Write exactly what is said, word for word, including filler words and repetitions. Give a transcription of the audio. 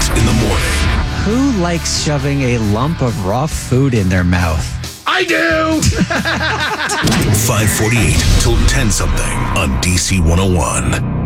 six in the morning. Who likes shoving a lump of raw food in their mouth? I do! five forty-eight till ten something on D C one oh one.